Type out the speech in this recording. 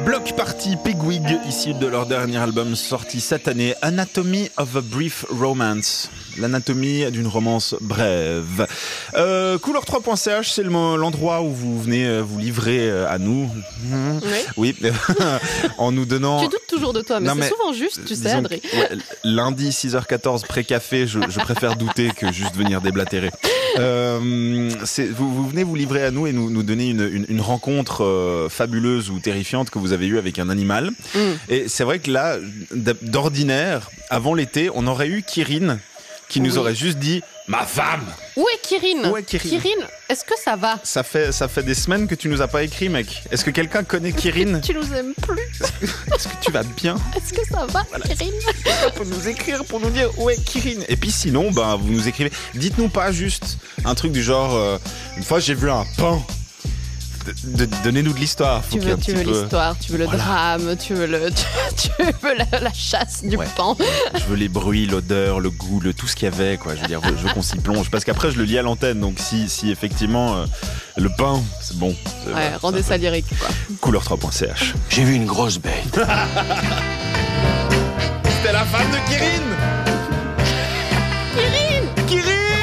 Bloc Party Pigwig, issu de leur dernier album sorti cette année, Anatomy of a Brief Romance. L'anatomie d'une romance brève. Couleur3.ch, c'est l'endroit où vous venez vous livrer à nous. Oui. En nous donnant... Tu doutes toujours de toi, mais c'est souvent juste, tu sais, Adrien. Lundi, 6h14, pré-café, je préfère douter que juste venir déblatérer. Vous venez vous livrer à nous et nous donner une rencontre fabuleuse ou terrifiante que vous avez eue avec un animal. Et c'est vrai que là, d'ordinaire, avant l'été, on aurait eu Kirin qui nous aurait juste dit « Ma femme !» Où est Kirin ? Kirin, est-ce que ça va ? Ça fait des semaines que tu nous as pas écrit, mec. Est-ce que quelqu'un connaît Kirin ? Tu nous aimes plus. Est-ce que tu vas bien ? Est-ce que ça va, Kirin ? Quelqu'un peut nous écrire pour nous dire où est Kirin ? Et puis sinon, vous nous écrivez. Dites-nous pas juste un truc du genre une fois j'ai vu un paon. Donnez-nous de l'histoire. Tu veux l'histoire, tu veux le drame, tu veux la chasse du paon. Je veux les bruits, l'odeur, le goût, tout ce qu'il y avait, quoi. Je veux dire, je veux qu'on s'y plonge. Parce qu'après, je le lis à l'antenne. Donc, si effectivement, le paon, c'est bon. Rendez ça lyrique, quoi. Couleur3.ch. J'ai vu une grosse bête. C'était la femme de Kirin.